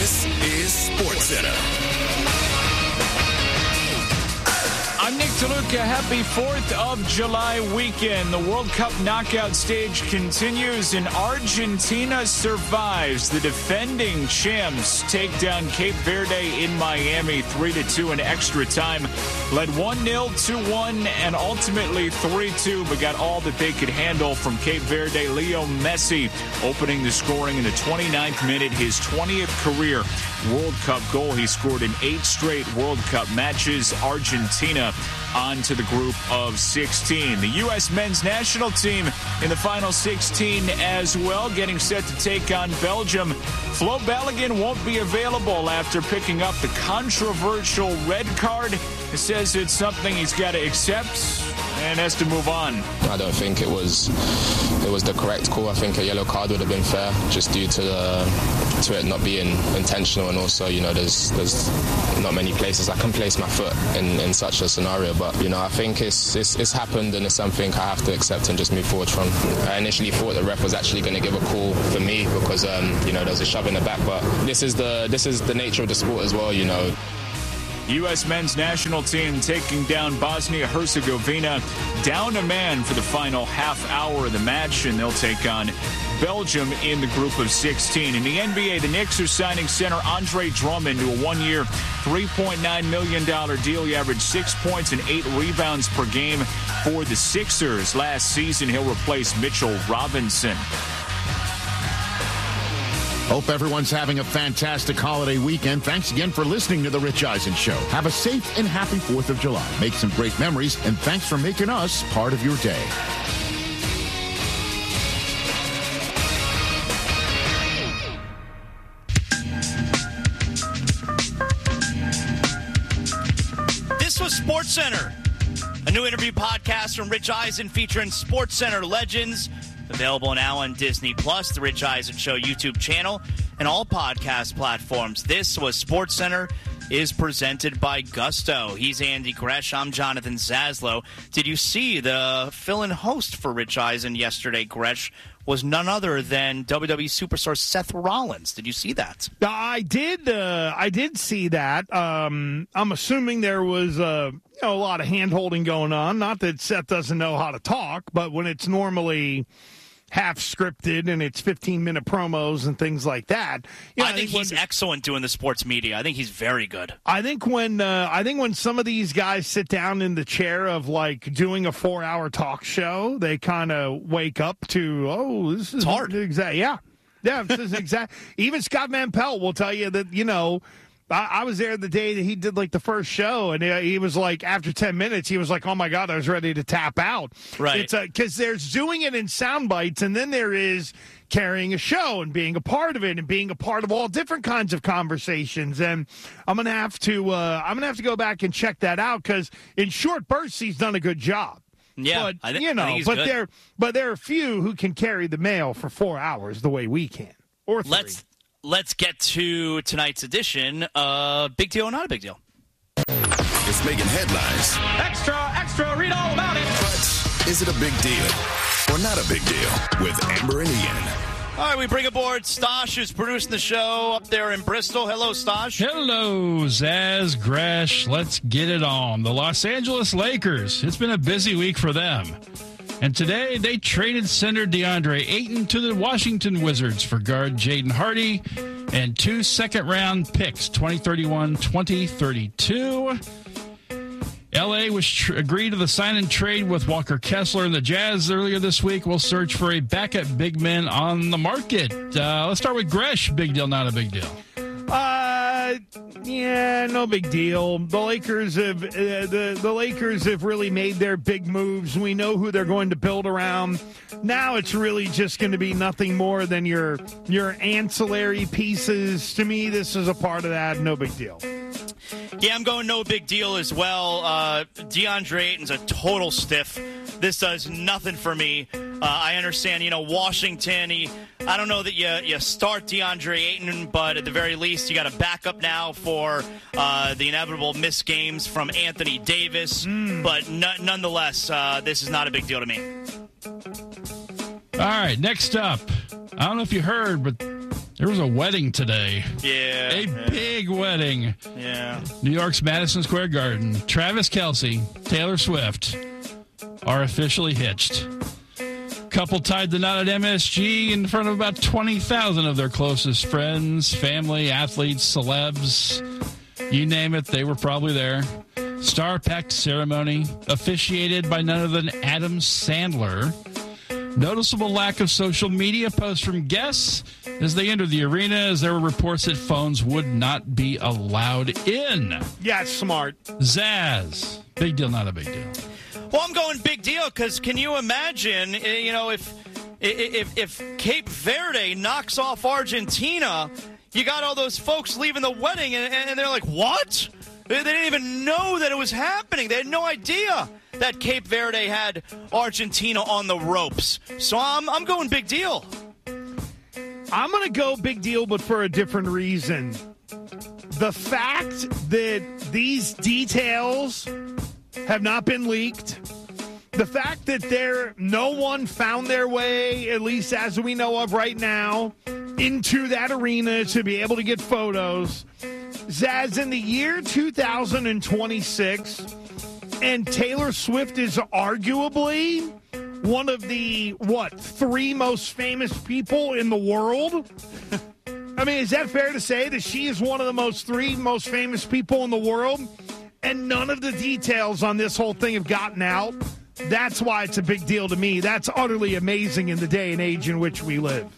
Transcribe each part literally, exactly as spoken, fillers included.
This is SportsCenter. I'm Nick DeLuca. Happy fourth of July weekend. The World Cup knockout stage continues, and Argentina survives. The defending champs take down Cape Verde in Miami three to two in extra time. Led one nil, two one, and ultimately three two, but got all that they could handle from Cape Verde. Leo Messi opening the scoring in the twenty-ninth minute, his twentieth career World Cup goal. He scored in eight straight World Cup matches. Argentina on to the group of sixteen. The U S men's national team in the final sixteen as well, getting set to take on Belgium. Flo Balogun won't be available after picking up the controversial red card. It says it's something he's got to accept and has to move on. I don't think it was it was the correct call. I think a yellow card would have been fair, just due to the, to it not being intentional, and also, you know, there's there's not many places I can place my foot in, in such a scenario. But, you know, I think it's, it's it's happened, and it's something I have to accept and just move forward from. I initially thought the ref was actually going to give a call for me because um, you know, there was a shove in the back, but this is the this is the nature of the sport as well, you know. U S men's national team taking down Bosnia-Herzegovina, down a man for the final half hour of the match, and they'll take on Belgium in the group of sixteen. In the N B A, the Knicks are signing center Andre Drummond to a one-year, three point nine million dollars deal. He averaged six points and eight rebounds per game for the Sixers. Last season, he'll replace Mitchell Robinson. Hope everyone's having a fantastic holiday weekend. Thanks again for listening to The Rich Eisen Show. Have a safe and happy fourth of July. Make some great memories, and thanks for making us part of your day. This was SportsCenter, a new interview podcast from Rich Eisen featuring SportsCenter legends. Available now on Disney Plus, the Rich Eisen Show YouTube channel, and all podcast platforms. This was SportsCenter is presented by Gusto. He's Andy Gresh. I'm Jonathan Zaslow. Did you see the fill-in host for Rich Eisen yesterday, Gresh, was none other than W W E superstar Seth Rollins. Did you see that? I did. Uh, I did see that. Um, I'm assuming there was uh, you know, a lot of hand-holding going on. Not that Seth doesn't know how to talk, but when it's normally half scripted and it's fifteen minute promos and things like that. You know, I, I think, think he's when, excellent doing the sports media. I think he's very good. I think when uh, I think when some of these guys sit down in the chair of like doing a four hour talk show, they kind of wake up to, oh, this is it's hard. Exact, yeah, yeah. This is exact. Even Scott Van Pelt will tell you that, you know. I, I was there the day that he did, like, the first show, and he, he was like, after ten minutes, he was like, oh, my God, I was ready to tap out. Right. It's because there's doing it in sound bites, and then there is carrying a show and being a part of it and being a part of all different kinds of conversations. And I'm going to have to uh, I'm going to have to go back and check that out because in short bursts, he's done a good job. Yeah, but, I th- you know, I think he's but good. there, but there are few who can carry the mail for four hours the way we can, or three. Let's let's get to tonight's edition. Uh, big deal or not a big deal? It's making headlines. Extra, extra, read all about it. But is it a big deal or not a big deal with Amber and Ian? All right, we bring aboard Stosh, who's producing the show up there in Bristol. Hello, Stosh. Hello, Zaz, Gresh. Let's get it on. The Los Angeles Lakers. It's been a busy week for them. And today, they traded center DeAndre Ayton to the Washington Wizards for guard Jaden Hardy and two second-round picks, twenty thirty-one, twenty thirty-two. L A was tr- agreed to the sign and trade with Walker Kessler, and the Jazz earlier this week will search for a backup big man on the market. Uh, let's start with Gresh. Big deal, not a big deal. Uh, yeah, no big deal. The Lakers have uh, the the Lakers have really made their big moves. We know who they're going to build around. Now it's really just going to be nothing more than your your ancillary pieces. To me, this is a part of that. No big deal. Yeah, I'm going no big deal as well. Uh, DeAndre Ayton's a total stiff. This does nothing for me. Uh, I understand, you know, Washington, he, I don't know that you, you start DeAndre Ayton, but at the very least, you got a backup now for uh, the inevitable missed games from Anthony Davis. Mm. But n- nonetheless, uh, this is not a big deal to me. All right, next up. I don't know if you heard, but There was a wedding today. Yeah. A yeah. big wedding. Yeah. New York's Madison Square Garden. Travis Kelce, Taylor Swift are officially hitched. Couple tied the knot at M S G in front of about twenty thousand of their closest friends, family, athletes, celebs. You name it, they were probably there. Star-packed ceremony officiated by none other than Adam Sandler. Noticeable lack of social media posts from guests as they entered the arena, as there were reports that phones would not be allowed in. Yeah, it's smart. Zaz. Big deal, not a big deal. Well, I'm going big deal because can you imagine, you know, if, if, if Cape Verde knocks off Argentina, you got all those folks leaving the wedding and, and they're like, what? They didn't even know that it was happening. They had no idea that Cape Verde had Argentina on the ropes. So I'm I'm going big deal. I'm going to go big deal, but for a different reason. The fact that these details have not been leaked, the fact that there no one found their way, at least as we know of right now, into that arena to be able to get photos. Zaz, in the year two thousand twenty-six, and Taylor Swift is arguably one of the, what, three most famous people in the world? I mean, is that fair to say that she is one of the most three most famous people in the world? And none of the details on this whole thing have gotten out? That's why it's a big deal to me. That's utterly amazing in the day and age in which we live.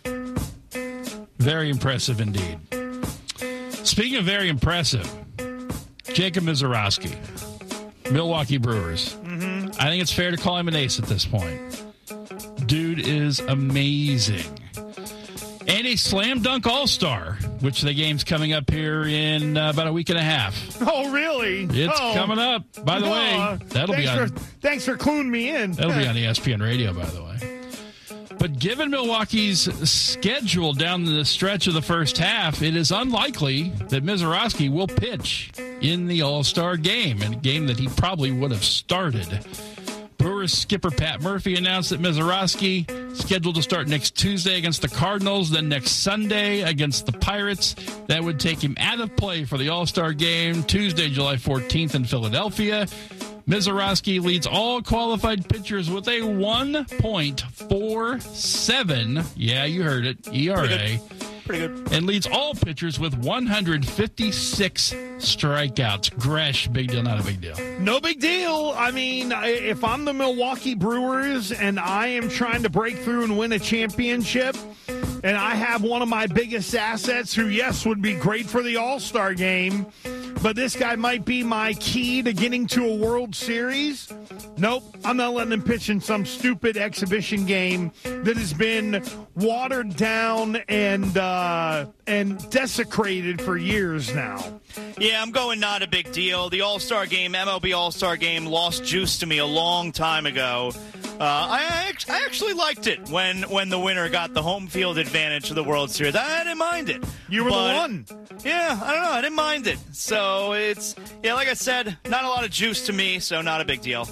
Very impressive indeed. Speaking of very impressive, Jacob Misiorowski, Milwaukee Brewers. Mm-hmm. I think it's fair to call him an ace at this point. Dude is amazing. And a slam dunk all-star, which the game's coming up here in uh, about a week and a half. Oh, really? It's oh. coming up. By the oh, way, that'll be on. For, thanks for cluing me in. That'll be on E S P N Radio, by the way. But given Milwaukee's schedule down the stretch of the first half, it is unlikely that Misiorowski will pitch in the All-Star game, a game that he probably would have started. Brewers skipper Pat Murphy announced that Misiorowski scheduled to start next Tuesday against the Cardinals, then next Sunday against the Pirates. That would take him out of play for the All-Star game Tuesday, July fourteenth in Philadelphia. Misiorowski leads all qualified pitchers with a one point four seven, yeah, you heard it, E R A. Pretty good. Pretty good. And leads all pitchers with one hundred fifty-six strikeouts. Gresh, big deal, not a big deal. No big deal. I mean, if I'm the Milwaukee Brewers and I am trying to break through and win a championship, and I have one of my biggest assets who, yes, would be great for the All-Star game, but this guy might be my key to getting to a World Series. Nope, I'm not letting him pitch in some stupid exhibition game that has been watered down and uh, and desecrated for years now. Yeah, I'm going not a big deal. The All-Star game, M L B All-Star game, lost juice to me a long time ago. Uh, I, I actually liked it when, when the winner got the home field advantage of the World Series. I didn't mind it. You were but, the one. Yeah, I don't know. I didn't mind it. So it's, yeah, like I said, not a lot of juice to me, so not a big deal.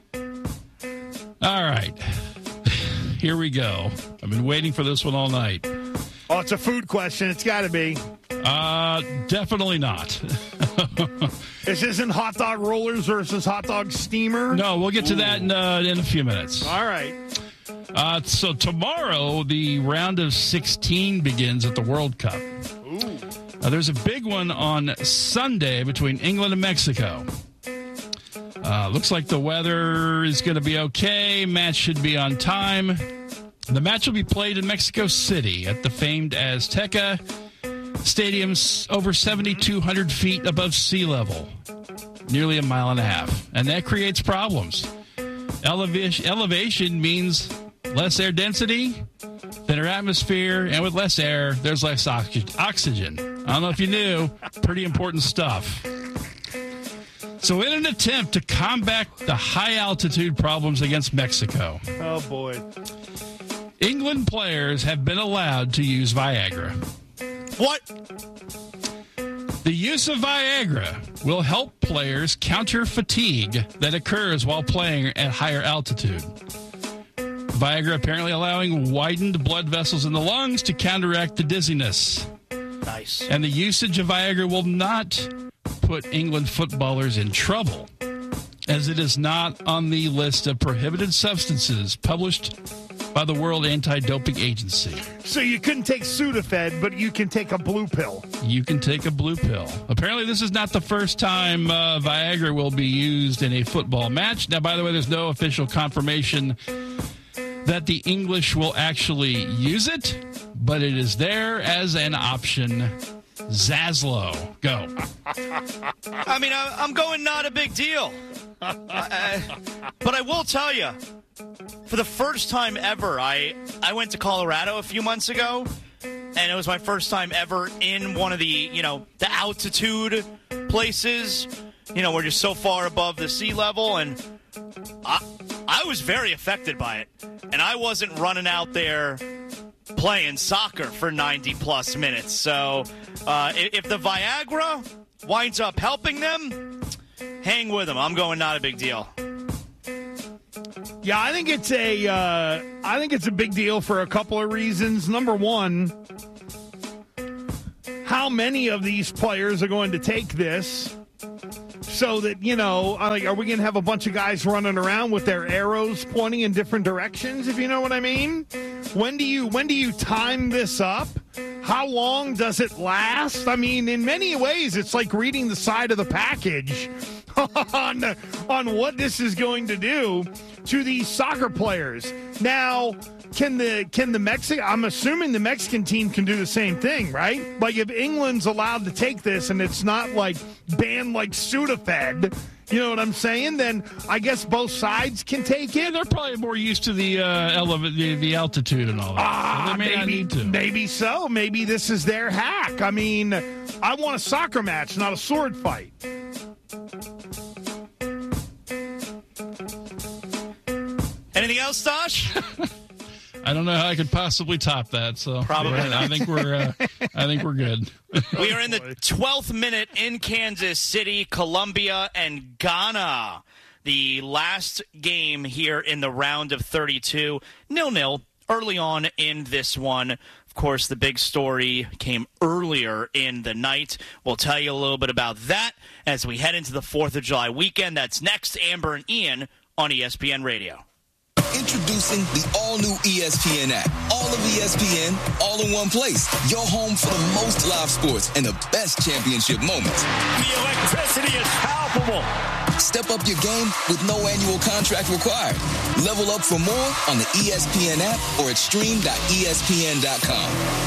All right. Here we go. I've been waiting for this one all night. Oh, it's a food question. It's got to be. Uh, definitely not. This isn't hot dog rollers versus hot dog steamer? No, we'll get to Ooh. that in, uh, in a few minutes. All right. Uh, so tomorrow, the round of sixteen begins at the World Cup. Ooh. Uh, there's a big one on Sunday between England and Mexico. Uh, looks like the weather is going to be okay. Match should be on time. The match will be played in Mexico City at the famed Azteca Stadium's over seventy-two hundred feet above sea level, nearly a mile and a half. And that creates problems. Elevation, elevation means less air density, thinner atmosphere, and with less air, there's less oxygen. I don't know if you knew, pretty important stuff. So in an attempt to combat the high-altitude problems against Mexico, oh boy, England players have been allowed to use Viagra. What? The use of Viagra will help players counter fatigue that occurs while playing at higher altitude. Viagra apparently allowing widened blood vessels in the lungs to counteract the dizziness. Nice. And the usage of Viagra will not put England footballers in trouble, as it is not on the list of prohibited substances published by the World Anti-Doping Agency. So you couldn't take Sudafed, but you can take a blue pill. You can take a blue pill. Apparently, this is not the first time uh, Viagra will be used in a football match. Now, by the way, there's no official confirmation that the English will actually use it, but it is there as an option. Zaslow, go. I mean, I, I'm going not a big deal. uh, but I will tell you, for the first time ever, I, I went to Colorado a few months ago, and it was my first time ever in one of the, you know, the altitude places. You know, we're just so far above the sea level, and I, I was very affected by it. And I wasn't running out there playing soccer for ninety plus minutes. So uh, if the Viagra winds up helping them, hang with them. I'm going not a big deal. Yeah, I think it's a uh, I think it's a big deal for a couple of reasons. Number one, how many of these players are going to take this? So that, you know, like, are we going to have a bunch of guys running around with their arrows pointing in different directions, if you know what I mean? When do you when do you time this up? How long does it last? I mean, in many ways, it's like reading the side of the package on, on what this is going to do to these soccer players. Now, can the can the Mexican, I'm assuming the Mexican team can do the same thing, right? Like if England's allowed to take this and it's not like banned like Sudafed, you know what I'm saying? Then I guess both sides can take it. Yeah, they're probably more used to the uh, elev- the, the altitude and all that. Ah, so they may maybe, not need to. maybe so. Maybe this is their hack. I mean, I want a soccer match, not a sword fight. Anything else, Tosh? I don't know how I could possibly top that. So Probably I, I think we're uh, I think we're good. We are in the twelfth minute in Kansas City, Colombia, and Ghana. The last game here in the round of thirty-two, nil-nil early on in this one. Of course, the big story came earlier in the night. We'll tell you a little bit about that as we head into the fourth of July weekend. That's next, Amber and Ian on E S P N Radio. Introducing the all-new E S P N app. All of E S P N, all in one place. Your home for the most live sports and the best championship moments. The electricity is palpable. Step up your game with no annual contract required. Level up for more on the E S P N app or at stream dot E S P N dot com.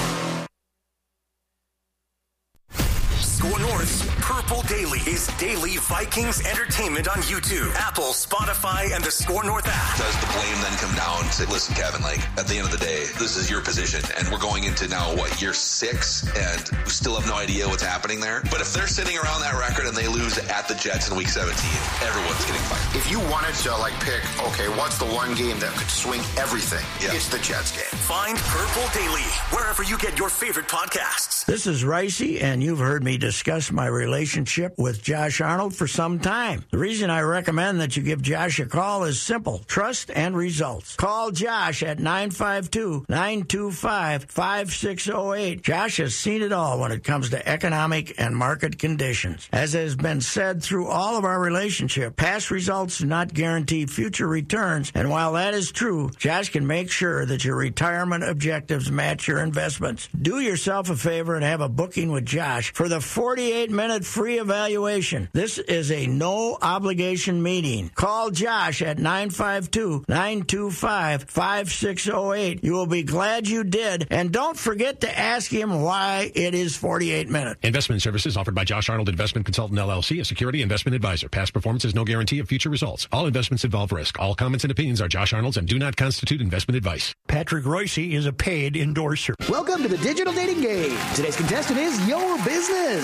Score North's Purple Daily is daily Vikings entertainment on YouTube, Apple, Spotify, and the Score North app. Does the blame then come down to, listen, Kevin, like, at the end of the day, this is your position, and we're going into now, what, year six, and we still have no idea what's happening there? But if they're sitting around that record and they lose at the Jets in week seventeen, everyone's getting fired. If you wanted to, like, pick, okay, what's the one game that could swing everything? Yeah. It's the Jets game. Find Purple Daily wherever you get your favorite podcasts. This is Ricey, and you've heard me discuss my relationship with Josh Arnold for some time. The reason I recommend that you give Josh a call is simple: trust and results. Call Josh at nine five two, nine two five, five six zero eight. Josh has seen it all when it comes to economic and market conditions. As has been said through all of our relationship, past results do not guarantee future returns, and while that is true, Josh can make sure that your retirement objectives match your investments. Do yourself a favor and have a booking with Josh for the forty-eight minute free evaluation. This is a no-obligation meeting. Call Josh at nine five two, nine two five, five six zero eight. You will be glad you did, and don't forget to ask him why it is forty-eight minutes. Investment services offered by Josh Arnold Investment Consultant, L L C, a security investment advisor. Past performance is no guarantee of future results. All investments involve risk. All comments and opinions are Josh Arnold's and do not constitute investment advice. Patrick Royce is a paid endorser. Welcome to the digital dating game. Today's contestant is your business. Looking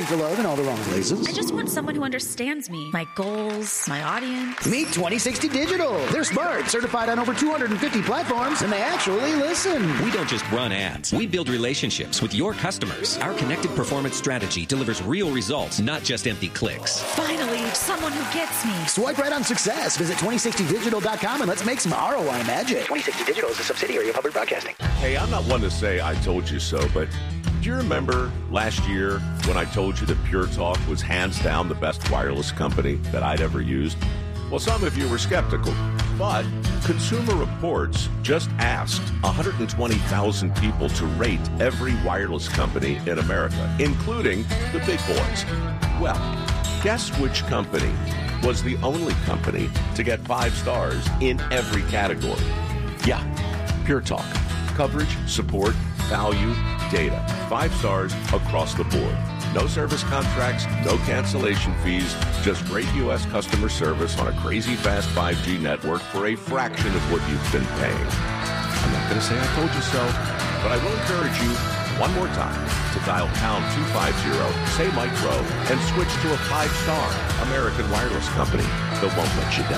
for love in all the wrong places. I just want someone who understands me, my goals, my audience. Meet twenty sixty Digital. They're smart, certified on over two hundred fifty platforms, and they actually listen. We don't just run ads. We build relationships with your customers. Our connected performance strategy delivers real results, not just empty clicks. Finally, someone who gets me. Swipe right on success. Visit twenty sixty digital dot com and let's make some R O I magic. twenty sixty Digital is a subsidiary of Hubbard Broadcasting. Hey, I'm not one to say I told you so, but do you remember last year when I told you that Pure Talk was hands down the best wireless company that I'd ever used? Well, some of you were skeptical, but Consumer Reports just asked one hundred twenty thousand people to rate every wireless company in America, including the big boys. Well, guess which company was the only company to get five stars in every category? Yeah, Pure Talk. Coverage, support, value, data. Five stars across the board. No service contracts, no cancellation fees, just great U S customer service on a crazy fast five G network for a fraction of what you've been paying. I'm not going to say I told you so, but I will encourage you one more time to dial pound two fifty, say Mike Rowe, and switch to a five-star American wireless company that won't let you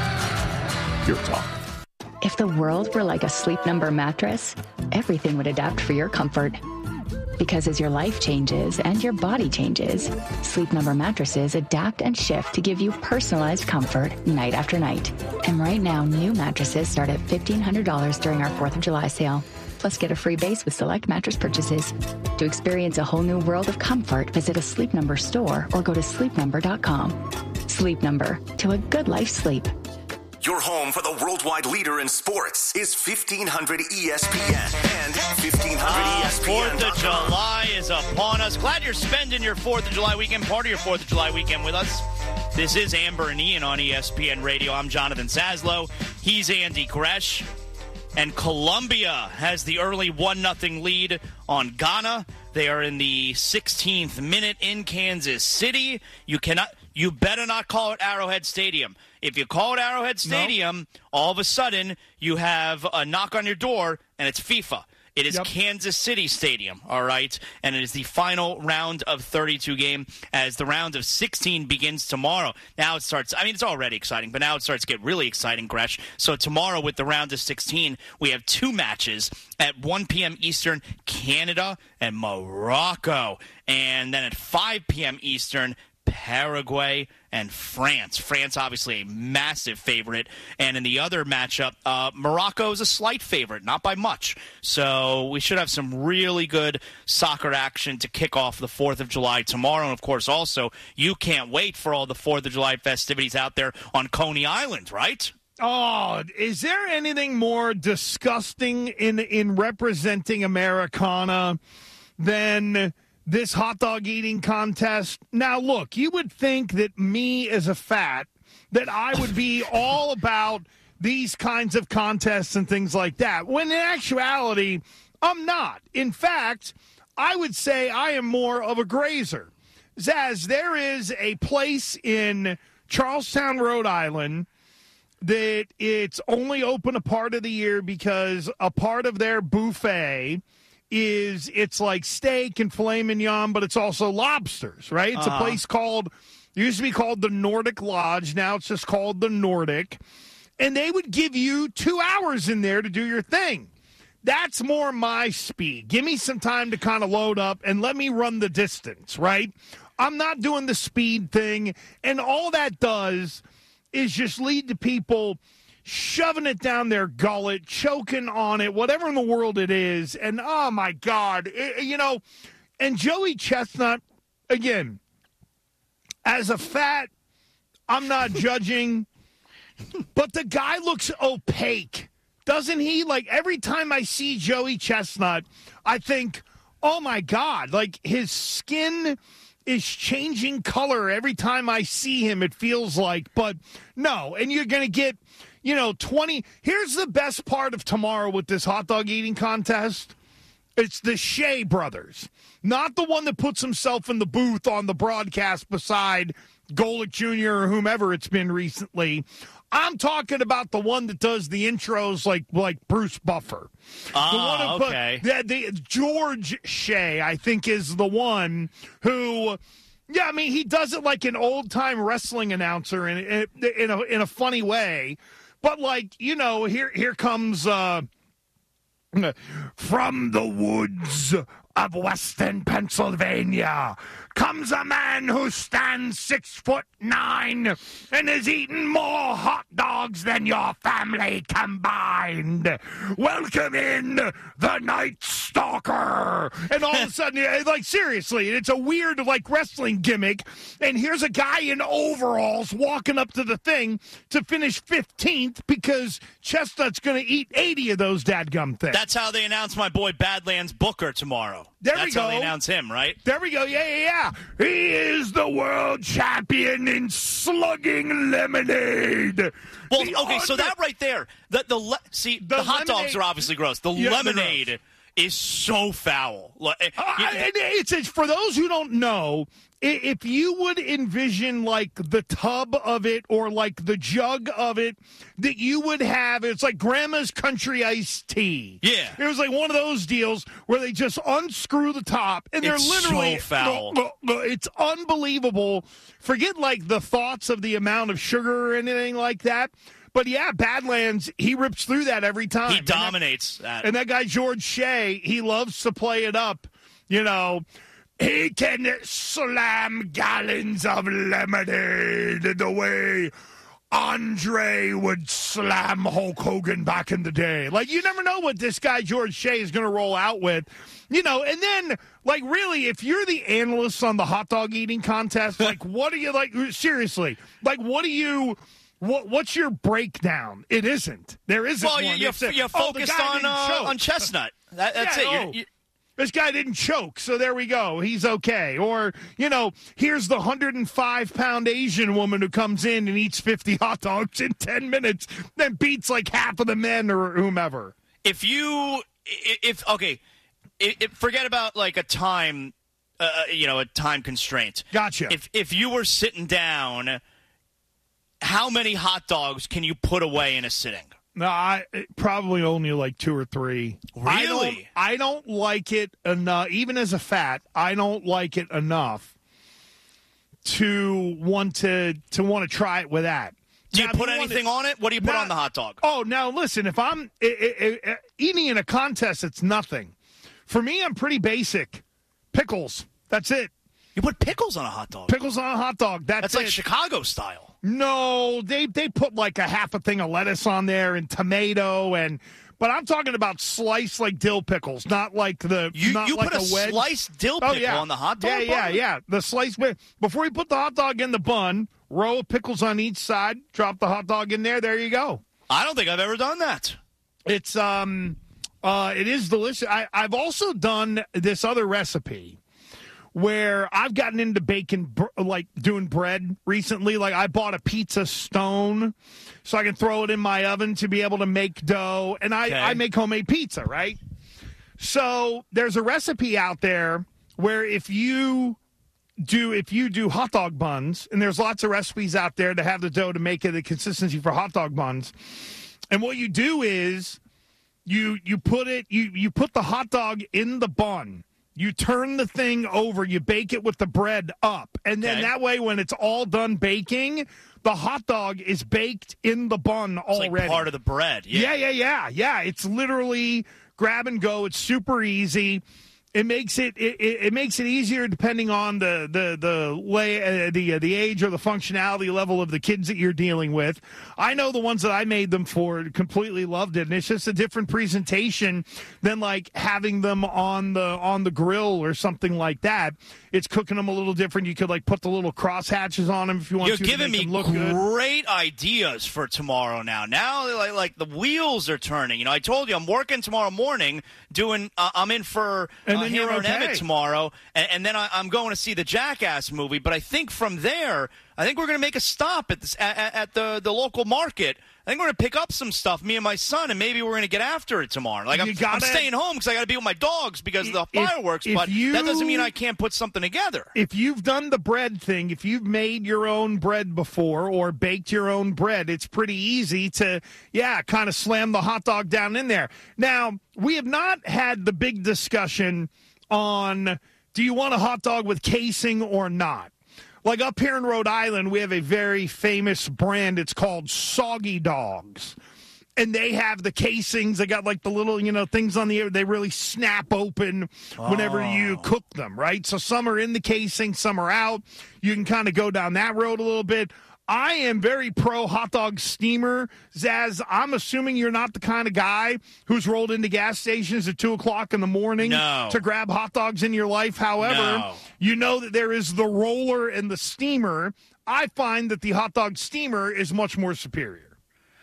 down. Pure Talk. If the world were like a Sleep Number mattress, everything would adapt for your comfort. Because as your life changes and your body changes, Sleep Number mattresses adapt and shift to give you personalized comfort night after night. And right now, new mattresses start at fifteen hundred dollars during our fourth of July sale. Plus, get a free base with select mattress purchases. To experience a whole new world of comfort, visit a Sleep Number store or go to sleep number dot com. Sleep Number, to a good life sleep. Your home for the worldwide leader in sports is fifteen hundred E S P N and fifteen hundred E S P N. fourth of July is upon us. Glad you're spending your fourth of July weekend, part of your fourth of July weekend with us. This is Amber and Ian on E S P N Radio. I'm Jonathan Saslow. He's Andy Gresh. And Colombia has the early one nothing lead on Ghana. They are in the sixteenth minute in Kansas City. You cannot, you better not call it Arrowhead Stadium. If you call it Arrowhead Stadium, nope. all of a sudden you have a knock on your door, and it's FIFA. It is yep. Kansas City Stadium, all right? And it is the final round of thirty-two game as the round of sixteen begins tomorrow. Now it starts – I mean, it's already exciting, but now it starts to get really exciting, Gresh. So tomorrow with the round of sixteen, we have two matches at one p.m. Eastern, Canada and Morocco. And then at five p.m. Eastern, Paraguay and France. France, obviously, a massive favorite. And in the other matchup, uh, Morocco is a slight favorite, not by much. So we should have some really good soccer action to kick off the fourth of July tomorrow. And, of course, also, you can't wait for all the fourth of July festivities out there on Coney Island, right? Oh, is there anything more disgusting in in representing Americana than this hot dog eating contest? Now, look, you would think that me as a fat, that I would be all about these kinds of contests and things like that, when in actuality, I'm not. In fact, I would say I am more of a grazer. Zaz, there is a place in Charlestown, Rhode Island, that it's only open a part of the year because a part of their buffet is it's like steak and filet mignon, but it's also lobsters, right? It's uh-huh. a place called, it used to be called the Nordic Lodge. Now it's just called the Nordic. And they would give you two hours in there to do your thing. That's more my speed. Give me some time to kind of load up and let me run the distance, right? I'm not doing the speed thing. And all that does is just lead to people shoving it down their gullet, choking on it, whatever in the world it is. And, oh, my God, it, you know, and Joey Chestnut, again, as a fat, I'm not judging, but the guy looks opaque, doesn't he? Like, every time I see Joey Chestnut, I think, oh, my God, like, his skin is changing color every time I see him, it feels like. But, no, and you're going to get, you know, twenty. Here's the best part of tomorrow with this hot dog eating contest. It's the Shea brothers, not the one that puts himself in the booth on the broadcast beside Golick Junior or whomever it's been recently. I'm talking about the one that does the intros like like Bruce Buffer. Oh, the one who okay. Put, the, the George Shea, I think, is the one who. Yeah, I mean, he does it like an old-time wrestling announcer in in, in a in a funny way. But like, you know, here here comes uh, from the woods of Western Pennsylvania comes a man who stands six foot nine and has eaten more hot dogs than your family combined. Welcome in the Night Stalker. And all of a sudden, like, seriously, it's a weird, like, wrestling gimmick. And here's a guy in overalls walking up to the thing to finish fifteenth because Chestnut's going to eat eighty of those dadgum things. That's how they announce my boy Badlands Booker tomorrow. There That's we go. how they announce him, right? There we go. Yeah, yeah, yeah. He is the world champion in slugging lemonade. Well, The okay, so under- that right there, the the le- see the, The hot dogs lemonade- are obviously gross. The Yeah, they're lemonade is so foul. Like, eh, Uh, you- and it's, it's for those who don't know, i- if you would envision like the tub of it or like the jug of it that you would have, it's like grandma's country iced tea. Yeah. It was like one of those deals where they just unscrew the top and they're It's literally so foul. No, no, no, it's unbelievable. Forget like the thoughts of the amount of sugar or anything like that. But yeah, Badlands, he rips through that every time. he And that- dominates that. and that guy, George Shea, he loves to play it up. You know, he can slam gallons of lemonade the way Andre would slam Hulk Hogan back in the day. Like, you never know what this guy, George Shea, is going to roll out with. You know, and then, like, really, if you're the analyst on the hot dog eating contest, like, what are you, like, seriously, like, what do you... What, what's your breakdown? It isn't. There isn't well, one. you, you're, It's a- you're oh, the focused guy on didn't uh, choke. on Chestnut. That, that's Yeah, it. You're- oh. you- This guy didn't choke, so there we go. He's okay. Or, you know, here's the one hundred five pound Asian woman who comes in and eats fifty hot dogs in ten minutes, then beats like half of the men or whomever. if you if okay, if, if, forget about like a time, uh, you know, a time constraint. Gotcha. If if you were sitting down, how many hot dogs can you put away in a sitting? No, I probably only like two or three. I don't, Really? I don't like it enough. Even as a fat, I don't like it enough to want to to want to try it with that. Do you Now, put if anything want on it? What do you put Now- on the hot dog? Oh, now listen. If I'm i i i eating in a contest, it's nothing. For me, I'm pretty basic. Pickles. That's it. You put pickles on a hot dog? Pickles on a hot dog. That's, That's like it. Chicago style. No, they they put like a half a thing of lettuce on there and tomato and. But I'm talking about sliced like dill pickles, not like the You not you like put a, wedge. sliced dill Oh, pickle yeah. on the hot dog? Yeah, yeah, bun? yeah. The sliced before you put the hot dog in the bun, row of pickles on each side, drop the hot dog in there. There you go. I don't think I've ever done that. It's um, uh, it is delicious. I, I've also done this other recipe where I've gotten into baking, br- like doing bread recently. Like I bought a pizza stone so I can throw it in my oven to be able to make dough. And I, Okay. I make homemade pizza, right? So there's a recipe out there where if you do if you do hot dog buns, and there's lots of recipes out there to have the dough to make it the consistency for hot dog buns. And what you do is you you put it you you put the hot dog in the bun. You turn the thing over, you bake it with the bread up. And then Okay. that way when it's all done baking, the hot dog is baked in the bun It's already. like part of the bread. Yeah, Yeah. yeah, yeah, yeah. It's literally grab and go. It's super easy. It makes it it, it it makes it easier depending on the the the lay uh, the uh, the age or the functionality level of the kids that you're dealing with. I know the ones that I made them for completely loved it, and it's just a different presentation than like having them on the on the grill or something like that. It's cooking them a little different. You could like put the little cross hatches on them if you want You're to. giving to make me them look good. great ideas for tomorrow now. Now, like, like the wheels are turning. You know, I told you I'm working tomorrow morning doing, uh, I'm in for And uh, then you're Hammer and okay. Emmett tomorrow, and, and then I, I'm going to see the Jackass movie. But I think from there, I think we're going to make a stop at, this, at, at the, the local market I think we're going to pick up some stuff, me and my son, and maybe we're going to get after it tomorrow. Like, I'm, gotta, I'm staying home because I got to be with my dogs because of the if, fireworks, if but you, that doesn't mean I can't put something together. If you've done the bread thing, if you've made your own bread before or baked your own bread, it's pretty easy to, yeah, kind of slam the hot dog down in there. Now, we have not had the big discussion on, do you want a hot dog with casing or not? Like up here in Rhode Island, we have a very famous brand. It's called Soggy Dogs. And they have the casings. They got like the little, you know, things on the air. They really snap open whenever Oh. you cook them, right? So some are in the casing, some are out. You can kind of go down that road a little bit. I am very pro hot dog steamer. Zaz, I'm assuming you're not the kind of guy who's rolled into gas stations at two o'clock in the morning No. to grab hot dogs in your life. However, No. you know that there is the roller and the steamer. I find that the hot dog steamer is much more superior.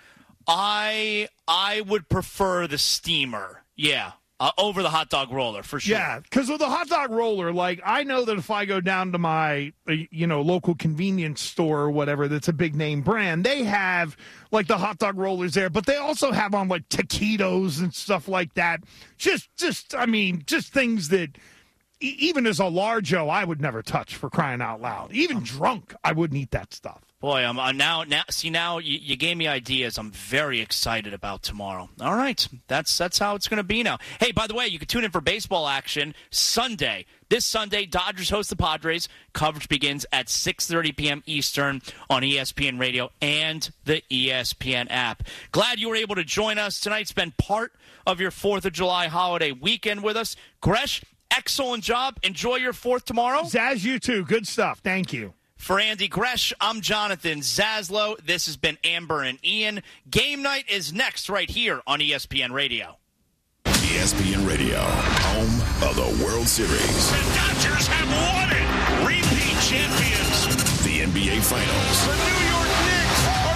I I would prefer the steamer, yeah, uh, over the hot dog roller, for sure. Yeah, because with the hot dog roller, like, I know that if I go down to my, uh, you know, local convenience store or whatever that's a big name brand, they have, like, the hot dog rollers there, but they also have on, like, taquitos and stuff like that. Just, just, I mean, just things that e- even as a large-o, I would never touch, for crying out loud. Even drunk, I wouldn't eat that stuff. Boy, I'm uh, now, now. See, now you, you gave me ideas. I'm very excited about tomorrow. All right, that's that's how it's going to be now. Hey, by the way, you can tune in for baseball action Sunday. This Sunday, Dodgers host the Padres. Coverage begins at six thirty p.m. Eastern on E S P N Radio and the E S P N app. Glad you were able to join us tonight. Spend part of your fourth of July holiday weekend with us. Gresh, excellent job. Enjoy your fourth tomorrow. Zaz, you too. Good stuff. Thank you. For Andy Gresh, I'm Jonathan Zaslow. This has been Amber and Ian. Game night is next right here on E S P N Radio. E S P N Radio, home of the World Series. The Dodgers have won